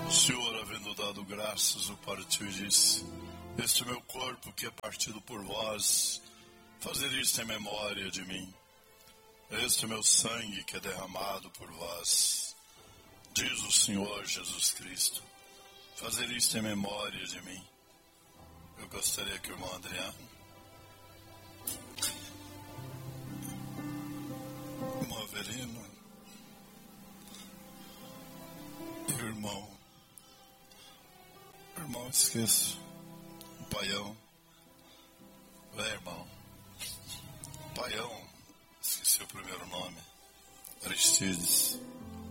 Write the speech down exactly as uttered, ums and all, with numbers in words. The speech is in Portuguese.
O Senhor, havendo dado graças, o partiu e disse: este meu corpo que é partido por vós, fazer isto em memória de mim. Este meu sangue que é derramado por vós, diz o Senhor Jesus Cristo, fazer isto em memória de mim. Eu gostaria que o irmão Adriano, o irmão Averino e o irmão, o irmão, esqueço, o Paião, é, irmão, Paião, esqueci o primeiro nome, Aristides.